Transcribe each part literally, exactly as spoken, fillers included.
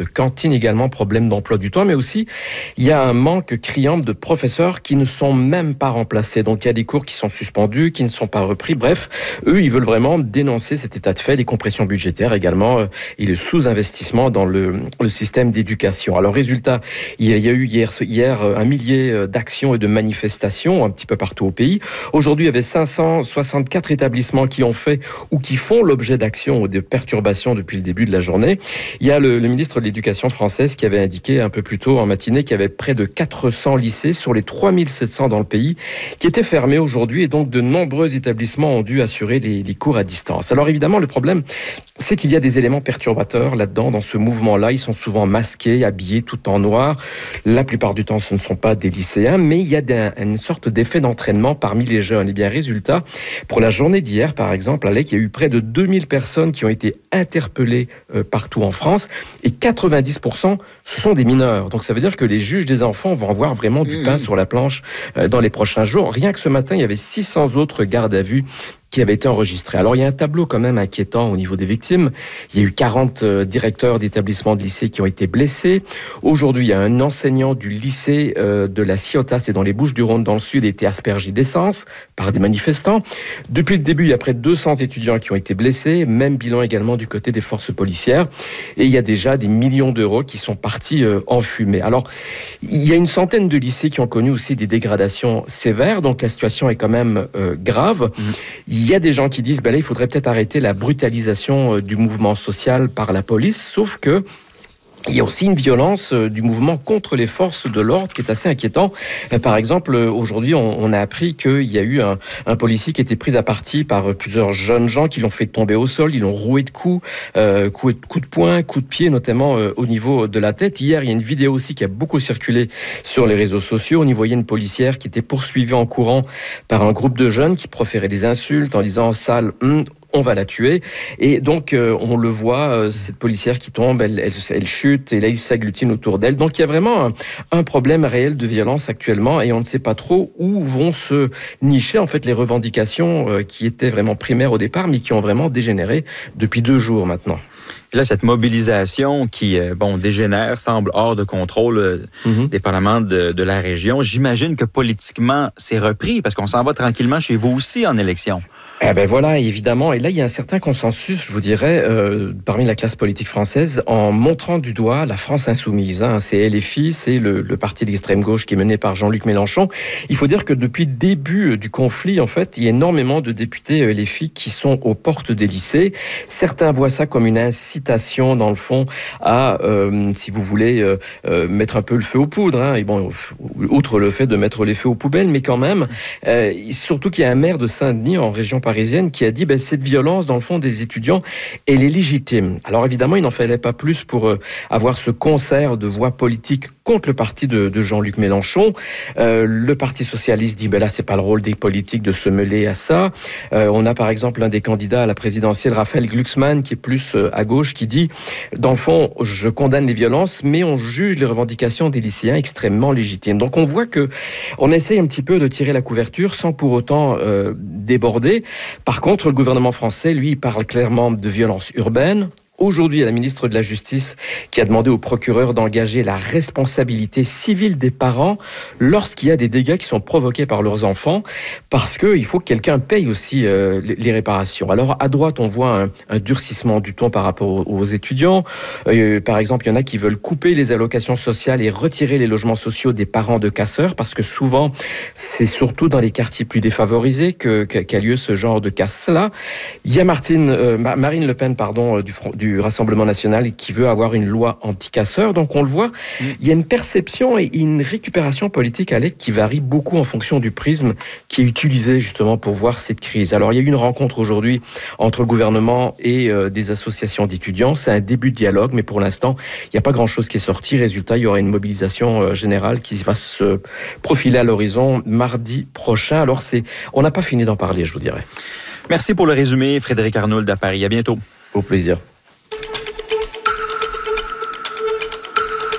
de cantine également, problème d'emploi du temps, mais aussi il y a un manque criant de professeurs qui ne sont même pas remplacés. Donc il y a des cours qui sont suspendus, qui ne sont pas repris. Bref, eux, ils veulent vraiment dénoncer cet état de fait, des compressions budgétaires également euh, et le sous-investissement dans le, le système d'éducation. Alors résultat, il y a eu hier, hier un millier d'actions et de manifestations un petit peu partout au pays. Aujourd'hui, il y avait cinq cent soixante-quatre établissements qui ont fait ou qui font l'objet d'actions ou de perturbations depuis le début de la journée. Il y a le, le ministre de l'Éducation française qui avait indiqué un peu plus tôt en matinée qu'il y avait près de quatre cents lycées sur les trois mille sept cents dans le pays qui étaient fermés aujourd'hui et donc de nombreux établissements ont dû assurer les, les cours à distance. Alors évidemment, le problème, c'est qu'il y a des éléments perturbateurs là-dedans, dans ce mouvement-là. Ils sont souvent masqués, habillés tout en noir. La plupart du temps, ce ne sont pas des lycéens, mais il y a des, une sorte d'effet d'entraînement parmi les jeunes. Et bien, résultat, pour la journée d'hier, par exemple, Alec, il y a eu près de deux mille personnes qui ont été interpellées euh, partout en France et quatre-vingt-dix pour cent, ce sont des mineurs. Donc ça veut dire que les juges des enfants vont avoir vraiment du pain mmh. sur la planche euh, dans les prochains jours. Rien que ce matin, il y avait six cents autres gardes à vue qui avait été enregistré. Alors, il y a un tableau quand même inquiétant au niveau des victimes. Il y a eu quarante euh, directeurs d'établissements de lycée qui ont été blessés. Aujourd'hui, il y a un enseignant du lycée euh, de la Ciotat, c'est dans les Bouches-du-Rhône, dans le sud, été aspergé d'essence par des manifestants. Depuis le début, il y a près de deux cents étudiants qui ont été blessés. Même bilan également du côté des forces policières. Et il y a déjà des millions d'euros qui sont partis euh, en fumée. Alors, il y a une centaine de lycées qui ont connu aussi des dégradations sévères. Donc, la situation est quand même euh, grave. Mmh. Il y a des gens qui disent, ben là, il faudrait peut-être arrêter la brutalisation du mouvement social par la police, sauf que il y a aussi une violence du mouvement contre les forces de l'ordre qui est assez inquiétant. Par exemple, aujourd'hui, on, on a appris qu'il y a eu un, un policier qui était pris à partie par plusieurs jeunes gens qui l'ont fait tomber au sol, ils l'ont roué de coups, euh, coups, coups de poing, coups de pied, notamment euh, au niveau de la tête. Hier, il y a une vidéo aussi qui a beaucoup circulé sur les réseaux sociaux. On y voyait une policière qui était poursuivie en courant par un groupe de jeunes qui proféraient des insultes en disant « sale hum ». On va la tuer. Et donc, euh, on le voit, euh, cette policière qui tombe, elle, elle, elle chute, et là, il s'agglutine autour d'elle. Donc, il y a vraiment un, un problème réel de violence actuellement, et on ne sait pas trop où vont se nicher, en fait, les revendications euh, qui étaient vraiment primaires au départ, mais qui ont vraiment dégénéré depuis deux jours maintenant. Et là, cette mobilisation qui, bon, dégénère, semble hors de contrôle euh, mm-hmm. dépendamment de, de la région, j'imagine que politiquement, c'est repris, parce qu'on s'en va tranquillement chez vous aussi en élection. Eh ben voilà, évidemment. Et là, il y a un certain consensus, je vous dirais, euh, parmi la classe politique française, en montrant du doigt la France insoumise. Hein. C'est L F I, c'est le, le parti d'extrême gauche qui est mené par Jean-Luc Mélenchon. Il faut dire que depuis le début du conflit, en fait, il y a énormément de députés L F I qui sont aux portes des lycées. Certains voient ça comme une incitation, dans le fond, à, euh, si vous voulez, euh, euh, mettre un peu le feu aux poudres. Hein. Et bon, outre le fait de mettre les feux aux poubelles, mais quand même, euh, surtout qu'il y a un maire de Saint-Denis, en région parisienne, qui a dit ben, cette violence, dans le fond, des étudiants, elle est légitime. Alors évidemment, il n'en fallait pas plus pour euh, avoir ce concert de voix politiques contre le parti de, de Jean-Luc Mélenchon. Euh, le Parti socialiste dit ben là, c'est pas le rôle des politiques de se mêler à ça. Euh, on a par exemple un des candidats à la présidentielle, Raphaël Glucksmann, qui est plus euh, à gauche, qui dit dans le fond, je condamne les violences, mais on juge les revendications des lycéens extrêmement légitimes. Donc on voit que on essaye un petit peu de tirer la couverture sans pour autant euh, déborder. Par contre, le gouvernement français, lui, il parle clairement de violence urbaine. Aujourd'hui, il y a la ministre de la Justice qui a demandé au procureur d'engager la responsabilité civile des parents lorsqu'il y a des dégâts qui sont provoqués par leurs enfants, parce qu'il faut que quelqu'un paye aussi euh, les réparations. Alors, à droite, on voit un, un durcissement du ton par rapport aux, aux étudiants. Euh, par exemple, il y en a qui veulent couper les allocations sociales et retirer les logements sociaux des parents de casseurs, parce que souvent, c'est surtout dans les quartiers plus défavorisés que, que, qu'a lieu ce genre de casse-là. Il y a Martine, euh, Marine Le Pen, pardon, du Front du Rassemblement national qui veut avoir une loi anti-casseurs. Donc on le voit, mmh. il y a une perception et une récupération politique, Alec, qui varie beaucoup en fonction du prisme qui est utilisé justement pour voir cette crise. Alors il y a eu une rencontre aujourd'hui entre le gouvernement et euh, des associations d'étudiants. C'est un début de dialogue, mais pour l'instant, il n'y a pas grand-chose qui est sorti. Résultat, il y aura une mobilisation euh, générale qui va se profiler à l'horizon mardi prochain. Alors c'est, on n'a pas fini d'en parler, je vous dirais. Merci pour le résumé, Frédéric Arnould à Paris. À bientôt. Au plaisir.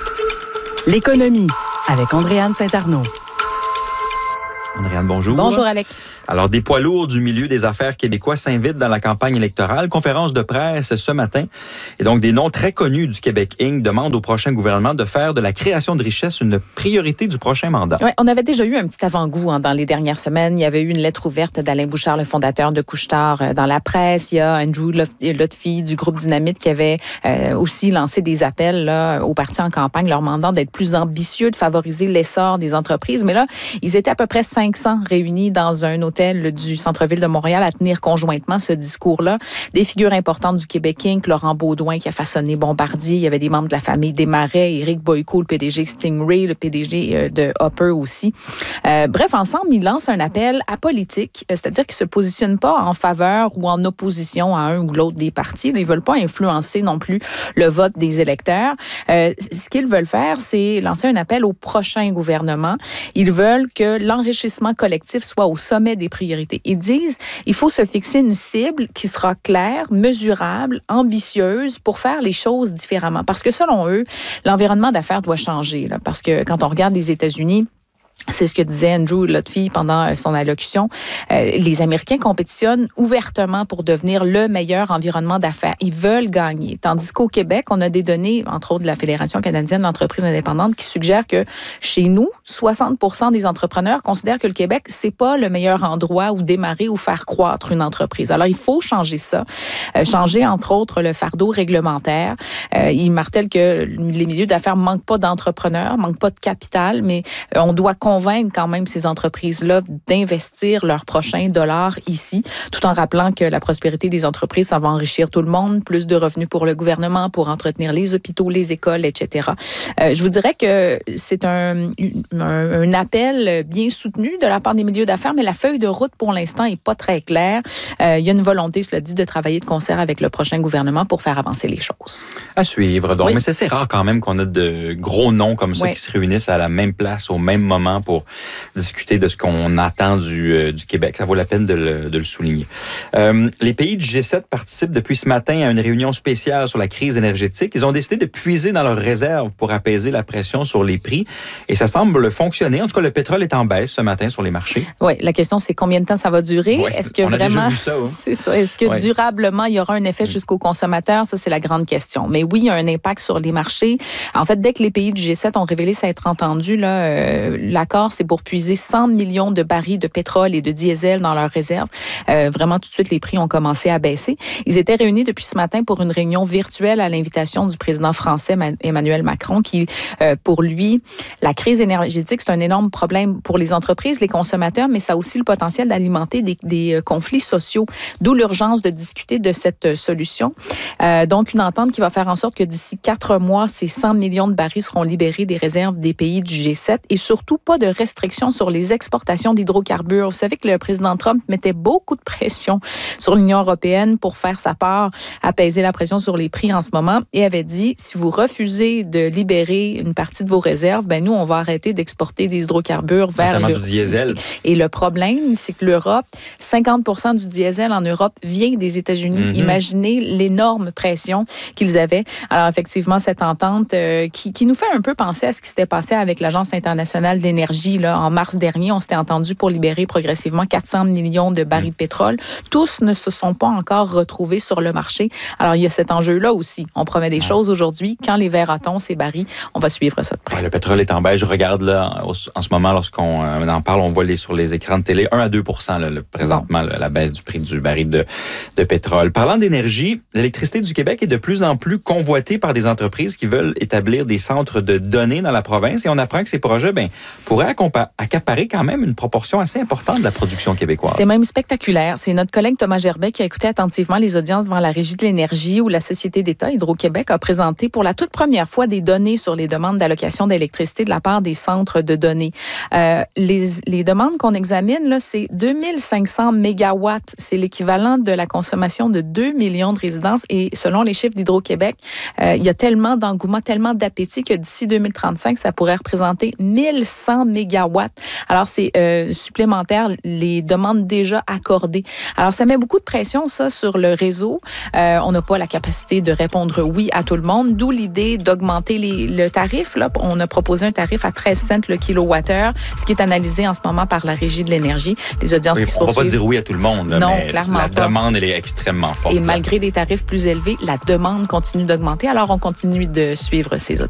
L'économie avec Andréane Saint-Arnaud. Andréane, bonjour. Bonjour, Alec. Alors, des poids lourds du milieu des affaires québécois s'invitent dans la campagne électorale. Conférence de presse ce matin. Et donc, des noms très connus du Québec Incorporé demandent au prochain gouvernement de faire de la création de richesse une priorité du prochain mandat. Ouais, on avait déjà eu un petit avant-goût hein, dans les dernières semaines. Il y avait eu une lettre ouverte d'Alain Bouchard, le fondateur de Couche-Tard, euh, dans la presse. Il y a Andrew Lutfy du groupe Dynamite qui avait euh, aussi lancé des appels là, aux partis en campagne, leur demandant d'être plus ambitieux, de favoriser l'essor des entreprises. Mais là, ils étaient à peu près cinq cents réunis dans un hôtel du centre-ville de Montréal à tenir conjointement ce discours-là. Des figures importantes du Québec Incorporé, Laurent Baudouin qui a façonné Bombardier. Il y avait des membres de la famille Desmarais, Éric Boyko, le P D G Stingray, le P D G de Hopper aussi. Euh, bref, ensemble, ils lancent un appel apolitique, c'est-à-dire qu'ils ne se positionnent pas en faveur ou en opposition à un ou l'autre des partis. Ils ne veulent pas influencer non plus le vote des électeurs. Euh, ce qu'ils veulent faire, c'est lancer un appel au prochain gouvernement. Ils veulent que l'enrichissement collectif soit au sommet des priorités. Ils disent il faut se fixer une cible qui sera claire, mesurable, ambitieuse pour faire les choses différemment. Parce que selon eux, l'environnement d'affaires doit changer. Là, parce que quand on regarde les États-Unis, c'est ce que disait Andrew Lutfy pendant son allocution. Euh, les Américains compétitionnent ouvertement pour devenir le meilleur environnement d'affaires. Ils veulent gagner. Tandis qu'au Québec, on a des données, entre autres de la Fédération canadienne d'entreprises indépendantes, qui suggèrent que chez nous, soixante pour cent des entrepreneurs considèrent que le Québec, c'est pas le meilleur endroit où démarrer ou faire croître une entreprise. Alors, il faut changer ça. Euh, changer, entre autres, le fardeau réglementaire. Euh, il martèle que les milieux d'affaires manquent pas d'entrepreneurs, manquent pas de capital, mais euh, on doit convaincre quand même ces entreprises-là d'investir leurs prochains dollars ici, tout en rappelant que la prospérité des entreprises, ça va enrichir tout le monde, plus de revenus pour le gouvernement, pour entretenir les hôpitaux, les écoles, et cetera. Euh, je vous dirais que c'est un, un, un appel bien soutenu de la part des milieux d'affaires, mais la feuille de route, pour l'instant, n'est pas très claire. Euh, il y a une volonté, cela dit, de travailler de concert avec le prochain gouvernement pour faire avancer les choses. À suivre, donc. Oui. Mais c'est assez rare quand même qu'on a de gros noms comme ça oui. qui se réunissent à la même place, au même moment, pour discuter de ce qu'on attend du, euh, du Québec. Ça vaut la peine de le, de le souligner. Euh, les pays du G sept participent depuis ce matin à une réunion spéciale sur la crise énergétique. Ils ont décidé de puiser dans leurs réserves pour apaiser la pression sur les prix et ça semble fonctionner. En tout cas, le pétrole est en baisse ce matin sur les marchés. Oui, la question, c'est combien de temps ça va durer? Ouais, Est-ce que on vraiment, a déjà vu ça, hein? C'est ça. Est-ce que ouais. durablement, il y aura un effet jusqu'aux consommateurs? Ça, c'est la grande question. Mais oui, il y a un impact sur les marchés. En fait, dès que les pays du G sept ont révélé s'être entendus, là, euh, l'accord, c'est pour puiser cent millions de barils de pétrole et de diesel dans leurs réserves. Euh, vraiment, tout de suite, les prix ont commencé à baisser. Ils étaient réunis depuis ce matin pour une réunion virtuelle à l'invitation du président français Emmanuel Macron, qui, euh, pour lui, la crise énergétique, c'est un énorme problème pour les entreprises, les consommateurs, mais ça a aussi le potentiel d'alimenter des, des conflits sociaux, d'où l'urgence de discuter de cette solution. Euh, donc, une entente qui va faire en sorte que d'ici quatre mois, ces cent millions de barils seront libérés des réserves des pays du G sept et surtout pas de restrictions sur les exportations d'hydrocarbures. Vous savez que le président Trump mettait beaucoup de pression sur l'Union européenne pour faire sa part, apaiser la pression sur les prix en ce moment et avait dit, si vous refusez de libérer une partie de vos réserves, ben nous, on va arrêter d'exporter des hydrocarbures vers le... du diesel. Et le problème, c'est que l'Europe, cinquante pour cent du diesel en Europe vient des États-Unis. Mm-hmm. Imaginez l'énorme pression qu'ils avaient. Alors, effectivement, cette entente euh, qui, qui nous fait un peu penser à ce qui s'était passé avec l'Agence internationale de l'énergie là, en mars dernier. On s'était entendu pour libérer progressivement quatre cents millions de barils de pétrole. Tous ne se sont pas encore retrouvés sur le marché. Alors, il y a cet enjeu-là aussi. On promet des ouais. choses aujourd'hui. Quand les verres à thon, ces barils, on va suivre ça de près. Ouais, le pétrole est en baisse. Je regarde là, en ce moment, lorsqu'on en parle, on voit les, sur les écrans de télé un à deux pour cent là, le, présentement bon. là, la baisse du prix du baril de, de pétrole. Parlant d'énergie, l'électricité du Québec est de plus en plus convoitée par des entreprises qui veulent établir des centres de données dans la province et on apprend que ces projets ben, pourraient accompa- accaparer quand même une proportion assez importante de la production québécoise. C'est même spectaculaire. C'est notre collègue Thomas Gerbet qui a écouté attentivement les audiences devant la Régie de l'énergie où la Société d'État Hydro-Québec a présenté pour la toute première fois des données sur les demandes d'allocation d'électricité de la part des centres de données. Euh, les, les demandes qu'on examine, là, c'est deux mille cinq cents mégawatts. C'est l'équivalent de la consommation de deux millions de résidences et selon les chiffres d'Hydro-Québec, euh, il y a tellement d'engouement, tellement d'appétit que d'ici deux mille trente-cinq, ça pourrait représenter mille cent cents mégawatts. Alors, c'est euh, supplémentaire, les demandes déjà accordées. Alors, ça met beaucoup de pression, ça, sur le réseau. Euh, on n'a pas la capacité de répondre oui à tout le monde, d'où l'idée d'augmenter les, le tarif. Là. On a proposé un tarif à treize cents le kilowattheure, ce qui est analysé en ce moment par la Régie de l'énergie. Les audiences oui, qui se on ne va poursuivent. pas dire oui à tout le monde, là, non, mais clairement la pas. demande, elle est extrêmement forte. Et malgré des tarifs plus élevés, la demande continue d'augmenter. Alors, on continue de suivre ces audiences.